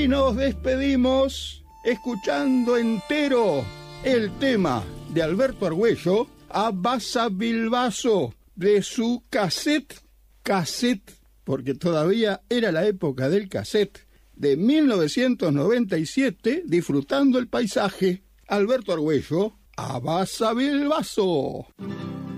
Y nos despedimos escuchando entero el tema de Alberto Argüello, Abasa Bilbaso, de su cassette, porque todavía era la época del cassette, de 1997, disfrutando el paisaje. Alberto Argüello, Abasa Bilbaso.